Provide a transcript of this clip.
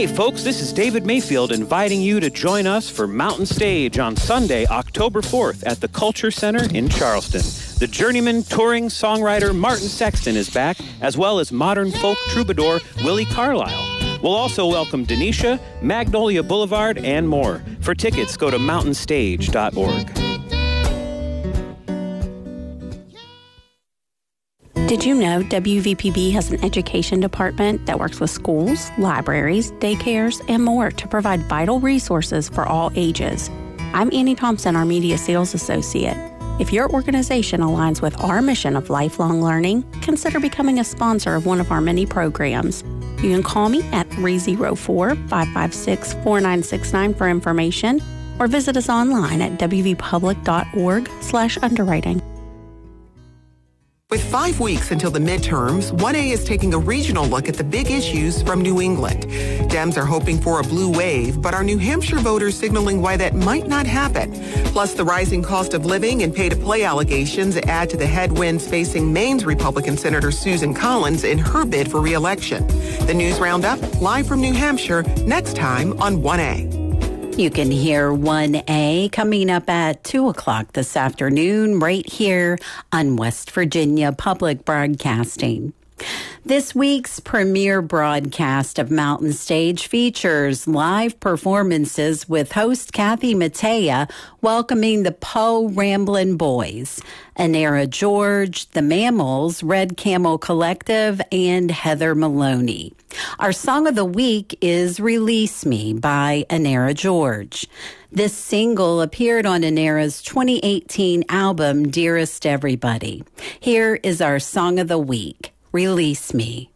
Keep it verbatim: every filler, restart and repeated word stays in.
Hey folks, this is David Mayfield inviting you to join us for Mountain Stage on Sunday, October fourth at the Culture Center in Charleston. The journeyman touring songwriter Martin Sexton is back, as well as modern folk troubadour Willie Carlisle. We'll also welcome Denisha, Magnolia Boulevard, and more. For tickets, go to mountain stage dot org. Did you know W V P B has an education department that works with schools, libraries, daycares, and more to provide vital resources for all ages? I'm Annie Thompson, our Media Sales Associate. If your organization aligns with our mission of lifelong learning, consider becoming a sponsor of one of our many programs. You can call me at three oh four, five five six, four nine six nine for information, or visit us online at w v public dot org slash underwriting. With five weeks until the midterms, one A is taking a regional look at the big issues from New England. Dems are hoping for a blue wave, but are New Hampshire voters signaling why that might not happen? Plus, the rising cost of living and pay-to-play allegations add to the headwinds facing Maine's Republican Senator Susan Collins in her bid for re-election. The News Roundup, live from New Hampshire, next time on one A. You can hear one A coming up at two o'clock this afternoon right here on West Virginia Public Broadcasting. This week's premiere broadcast of Mountain Stage features live performances with host Kathy Mattea welcoming the Poe Ramblin' Boys, Anera George, the Mammals, Red Camel Collective, and Heather Maloney. Our song of the week is Release Me by Anera George. This single appeared on Anera's twenty eighteen album, Dearest Everybody. Here is our song of the week, Release Me.